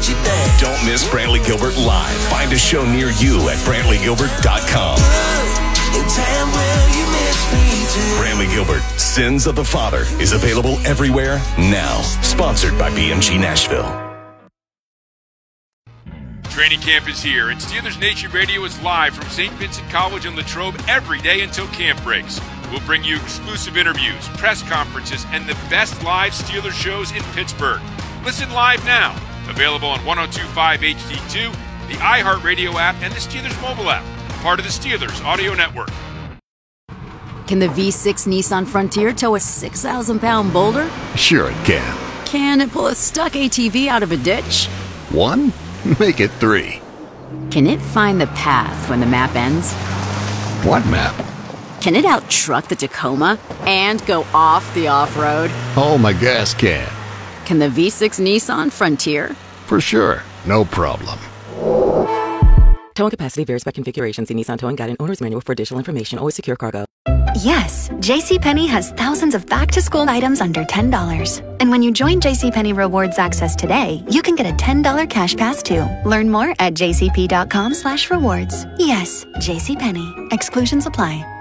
you there. Don't miss Brantley Gilbert live. Find a show near you at BrantleyGilbert.com. In time, will you miss me too? Brantley Gilbert, Sins of the Father, is available everywhere now. Sponsored by BMG Nashville. Training camp is here, and Steelers Nation Radio is live from St. Vincent College in Latrobe every day until camp breaks. We'll bring you exclusive interviews, press conferences, and the best live Steelers shows in Pittsburgh. Listen live now. Available on 102.5 HD2, the iHeartRadio app, and the Steelers mobile app. Part of the Steelers Audio Network. Can the V6 Nissan Frontier tow a 6,000-pound boulder? Sure it can. Can it pull a stuck ATV out of a ditch? 1? Make it 3. Can it find the path when the map ends? What map? Can it out-truck the Tacoma and go off the off-road? Oh, my gas can. Can the V6 Nissan Frontier? For sure. No problem. Towing capacity varies by configuration. See Nissan Towing Guide and Owner's Manual for additional information. Always secure cargo. Yes, JCPenney has thousands of back-to-school items under $10. And when you join JCPenney Rewards Access today, you can get a $10 cash pass too. Learn more at jcp.com/rewards. Yes, JCPenney. Exclusions apply.